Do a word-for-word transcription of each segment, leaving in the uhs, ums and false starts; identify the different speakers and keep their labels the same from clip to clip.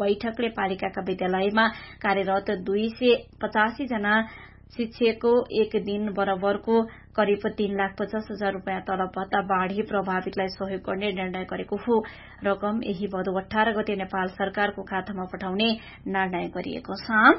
Speaker 1: बैठकले पालिकाका विद्यालयमा कार्यरत दुई सय पचासी जना शिक्षकको एक दिन बराबरको करिब तीन लाख पचास हजार रूपियाँ तलब भत्ता बाढ़ी प्रभावितलाई सहयोग गर्ने निर्णय गरेको हो। रकम यही भदौ अठार गते नेपाल सरकारको खातामा पठाउने निर्णय गरिएको छ।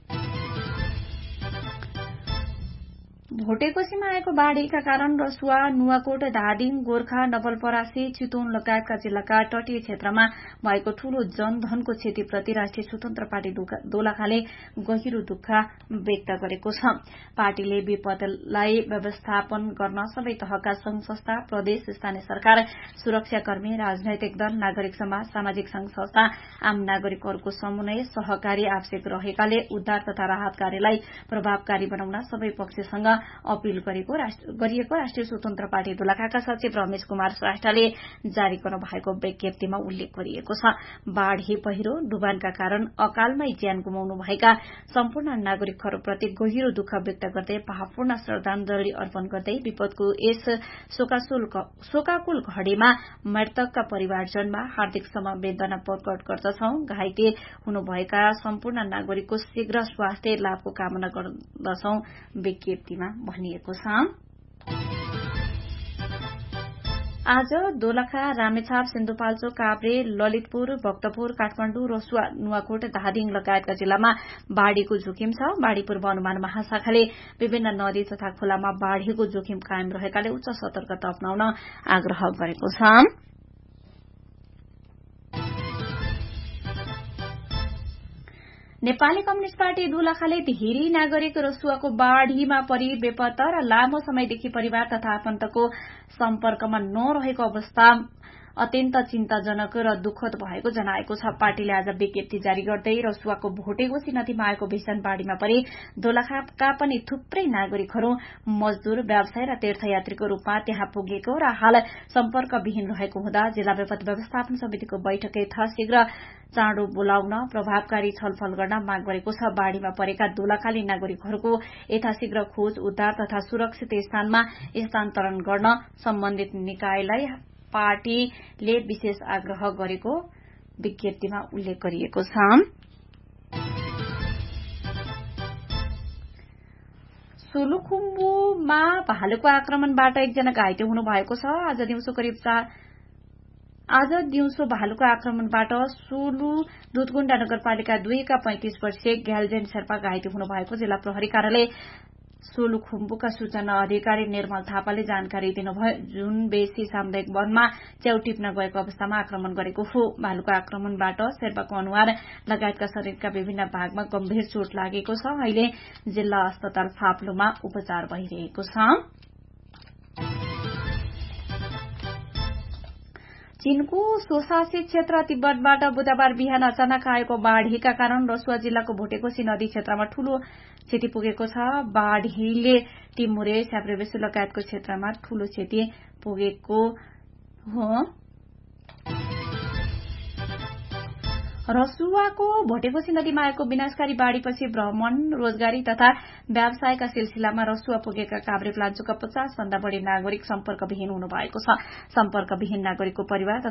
Speaker 1: भोटेकोशीमा आएको बाढ़ीका कारण रसुवा, नुवाकोट, धादिङ, गोर्खा, नवलपरासी, चितवन लगायतका जिल्लाका तटीय क्षेत्रमा भएको ठूलो जनधनको क्षतिप्रति राष्ट्रिय स्वतन्त्र पार्टी दोलखाले गहिरो दुःख व्यक्त गरेको छ। पार्टीले विपदलाई व्यवस्थापन गर्न सबै तहका संघ संस्था, प्रदेश, स्थानीय सरकार, सुरक्षाकर्मी, राजनैतिक दल, नागरिक समाज, सामाजिक संघ संस्था, आम नागरिकहरूको समन्वय, सहकारी आवश्यक रहेकाले उद्धार तथा राहत कार्यलाई प्रभावकारी बनाउन सबै पक्षसँग अपील गरेको गरिएको राष्ट्रिय स्वतन्त्र पार्टी दोलखाका सचिव रमेश कुमार श्रेष्ठले जारी गर्नु भएको विज्ञप्तिमा उल्लेख गरिएको छ। बाढ़ी, पहिरो, डुबानका कारण अकालमै ज्यान गुमाउनु भएका सम्पूर्ण नागरिकहरूप्रति गहिरो दुःख व्यक्त गर्दै भावपूर्ण श्रद्धाञ्जली अर्पण गर्दै विपदको यस शोकाकुल घडीमा मृतकका परिवारजनमा हार्दिक समवेदना प्रकट गर्दछौं। घाइते हुनुभएका सम्पूर्ण नागरिकको शीघ्र स्वास्थ्य लाभको कामना गर्दछौं विज्ञप्तिमा भनिएको छ। आज दोलखा, रामेछाप, सिन्धुपाल्चोक, काभ्रे, ललितपुर, भक्तपुर, काठमाडौँ, रसुवा, नुवाकोट, धादिङ लगायतका जिल्लामा बाढ़ीको जोखिम छ। बाढ़ी पूर्व अनुमान महाशाखाले विभिन्न नदी तथा खोलामा बाढ़ीको जोखिम कायम रहेकाले उच्च सतर्कता अपनाउन आग्रह गरेको छ। नेपाली कम्युनिष्ट पार्टी दोलखाले धेरै नागरिक रसुवाको बाढ़ीमा परि बेपत्ता र लामो समयदेखि परिवार तथा आफन्तको सम्पर्कमा नरहेको अवस्था अत्यन्त चिन्ताजनक र दुःखद भएको जनाएको छ। पार्टीले आज विज्ञप्ति जारी गर्दै रसुवाको भोटेकोशी नदीमा आएको भीषण बाढ़ीमा परि दोलखाका पनि थुप्रै नागरिकहरू मजदूर, व्यवसाय र तीर्थयात्रीको रूपमा त्यहाँ पुगेको र हाल सम्पर्कविहीन रहेको हुँदा जिल्ला विपद व्यवस्थापन समितिको बैठक यथाशीघ्र चाँडो बोलाउन प्रभावकारी छलफल गर्न माग गरेको छ। बाढ़ीमा परेका दोलखाली नागरिकहरूको यथाशीघ्र खोज, उद्धार तथा सुरक्षित स्थानमा स्थानान्तरण गर्न सम्बन्धित निकायलाई पार्टीले विशेष आग्रह गरेको विज्ञप्तिमा उल्लेख गरिएको छ। सोलुखुम्बुमा भालुको आक्रमणबाट एकजना घाइते हुनु भएको छ। आज दिउँसो करिब आज दिउँसो भालुको आक्रमणबाट सोलु दुधकुण्डा नगरपालिका दुईका पैंतिस वर्षीय ग्यालजेन शेर्पा घाइते हुनु भएको जिल्ला प्रहरी कार्यालय सोलुखुम्बुका सूचना अधिकारी निर्मल थापाले जानकारी दिनुभयो। जुन बेसी सामुदायिक वनमा च्याउ टिप्न गएको अवस्थामा आक्रमण गरेको हो। भालुको आक्रमणबाट शेर्पाको अनुहार लगायतका शरीरका विभिन्न भागमा गम्भीर चोट लागेको छ। अहिले जिल्ला अस्पताल फाप्लोमा उपचार भइरहेको छ। चीनको स्वशासित क्षेत्र तिब्बतबाट बुधबार बिहान अचानक आएको बाढ़ीका कारण रसुवा जिल्लाको भोटेकोशी नदी क्षेत्रमा ठूलो क्षति पुगेको छ। बाढ़ीले टिमुरे, स्याप्रेबेसु लगायतको क्षेत्रमा ठूलो क्षति पुगेको हो। रसुवाको भोटेकोशी नदीमा आएको विनाशकारी बाढ़ीपछि भ्रमण, रोजगारी तथा व्यवसायका सिलसिलामा रसुवा पुगेका काभ्रे प्लाञ्चोकका पचास भन्दा बढ़ी नागरिक सम्पर्कविहीन हुनु भएको छ। सम्पर्कविहीन नागरिकको परिवार